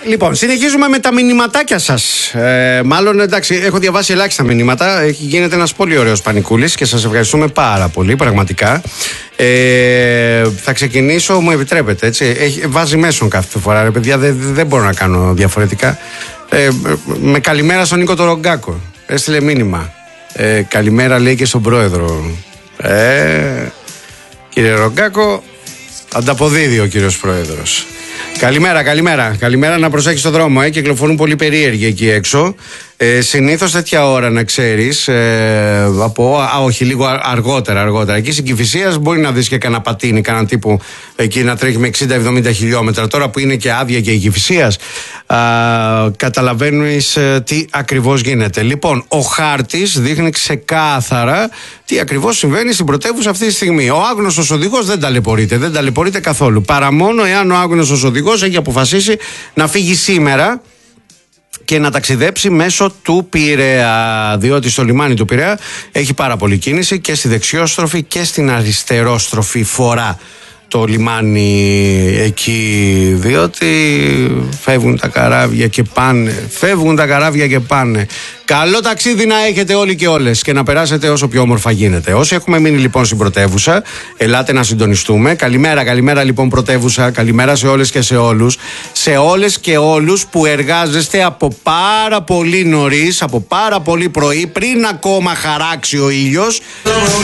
Λοιπόν, συνεχίζουμε με τα μηνυματάκια σας. Μάλλον εντάξει, έχω διαβάσει ελάχιστα μηνύματα. Γίνεται ένας πολύ ωραίος πανικούλης και σας ευχαριστούμε πάρα πολύ, πραγματικά. Θα ξεκινήσω, μου επιτρέπετε, έτσι. Βάζει μέσον κάθε φορά, ρε παιδιά, δεν μπορώ να κάνω διαφορετικά. Με καλημέρα στον Νίκο τον Ρογκάκο. Έστειλε μήνυμα. Καλημέρα, λέει, και στον πρόεδρο. Κύριε Ρογκάκο, ανταποδίδει ο κύριος πρόεδρος. Καλημέρα, να προσέχεις στον δρόμο, κυκλοφορούν πολύ περίεργοι εκεί έξω. Συνήθως τέτοια ώρα, να ξέρεις, όχι, λίγο αργότερα. Εκεί στην Κηφισίας μπορεί να δεις και κανένα πατίνι, κανένα τύπου εκεί να τρέχει με 60-70 χιλιόμετρα. Τώρα που είναι και άδεια και η Κηφισίας, καταλαβαίνεις τι ακριβώς γίνεται. Λοιπόν, ο χάρτης δείχνει ξεκάθαρα τι ακριβώς συμβαίνει στην πρωτεύουσα αυτή τη στιγμή. Ο άγνωστος οδηγός δεν ταλαιπωρείται καθόλου. Παρά μόνο εάν ο άγνωστος οδηγός έχει αποφασίσει να φύγει σήμερα και να ταξιδέψει μέσω του Πειραιά. Διότι στο λιμάνι του Πειραιά έχει πάρα πολύ κίνηση και στη δεξιόστροφη και στην αριστερόστροφη φορά το λιμάνι εκεί, διότι φεύγουν τα καράβια και πάνε. Καλό ταξίδι να έχετε όλοι και όλες και να περάσετε όσο πιο όμορφα γίνεται. Όσοι έχουμε μείνει λοιπόν στην πρωτεύουσα, ελάτε να συντονιστούμε. Καλημέρα λοιπόν πρωτεύουσα, καλημέρα σε όλες και σε όλους. Σε όλες και όλους που εργάζεστε από πάρα πολύ νωρίς, από πάρα πολύ πρωί, πριν ακόμα χαράξει ο ήλιος.